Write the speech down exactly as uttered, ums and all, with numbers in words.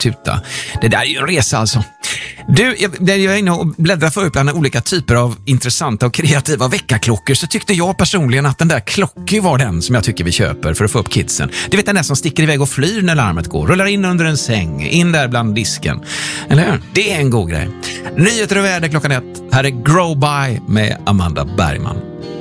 tuta. Det där är ju en resa alltså. Du, jag, när jag är inne och bläddrar för upp bland olika typer av intressanta och kreativa väckarklockor så tyckte jag personligen att den där klockan var den som jag tycker vi köper för att få upp kidsen. Du vet den där som sticker iväg och flyr när larmet går, rullar in under en säng, in där bland disken. Eller hur? Det är en god grej. Nyheter och väder klockan ett. Här är Grow By med Amanda Bergman.